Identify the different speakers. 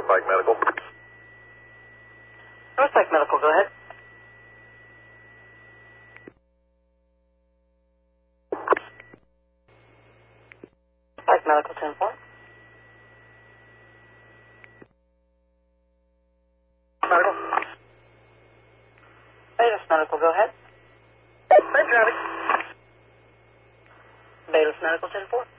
Speaker 1: Pike Medical.
Speaker 2: North Pike Medical, go ahead. Pike Medical, 10-4. Medical. Bayless Medical, go ahead.
Speaker 1: Same traffic.
Speaker 2: Bayless Medical, 10-4.